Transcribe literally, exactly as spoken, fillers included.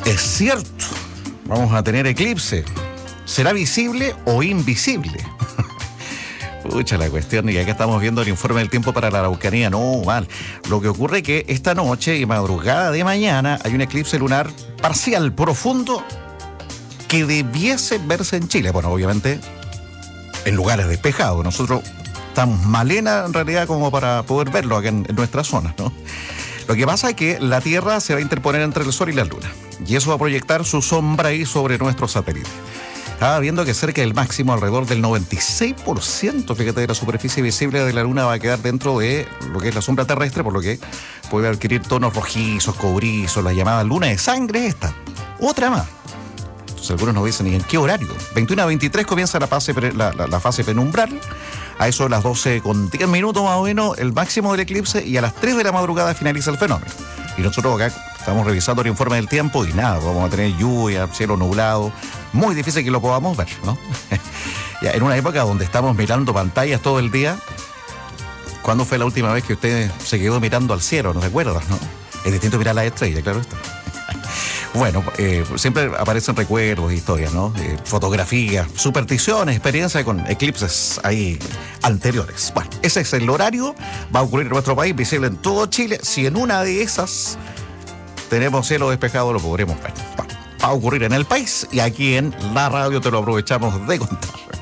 Es cierto, vamos a tener eclipse. ¿Será visible o invisible? Pucha la cuestión, y acá estamos viendo el informe del tiempo para la Araucanía. No, mal. Lo que ocurre es que esta noche y madrugada de mañana hay un eclipse lunar parcial, profundo, que debiese verse en Chile. Bueno, obviamente en lugares despejados. Nosotros estamos malena en realidad como para poder verlo acá en, en nuestra zona, ¿no? Lo que pasa es que la Tierra se va a interponer entre el Sol y la Luna, y eso va a proyectar su sombra ahí sobre nuestro satélite. Estaba viendo que cerca del máximo, alrededor del noventa y seis por ciento, fíjate, de la superficie visible de la Luna va a quedar dentro de lo que es la sombra terrestre, por lo que puede adquirir tonos rojizos, cobrizos, la llamada luna de sangre esta. Otra más. Entonces algunos nos dicen, ¿y en qué horario? veintiuno a veintitrés comienza la fase, la, la, la fase penumbral. A eso de las doce con diez minutos más o menos el máximo del eclipse, y a las tres de la madrugada finaliza el fenómeno. Y nosotros acá estamos revisando el informe del tiempo y nada, vamos a tener lluvia, cielo nublado, muy difícil que lo podamos ver, ¿no? Ya, en una época donde estamos mirando pantallas todo el día, ¿cuándo fue la última vez que usted se quedó mirando al cielo? ¿No se acuerda, no? Es distinto mirar las estrellas, claro está. Bueno, eh, siempre aparecen recuerdos, historias, ¿no? Eh, fotografías, supersticiones, experiencias con eclipses ahí anteriores. Bueno, ese es el horario, va a ocurrir en nuestro país, visible en todo Chile. Si en una de esas tenemos cielo despejado, lo podremos ver. Bueno, va a ocurrir en el país y aquí en la radio te lo aprovechamos de contar.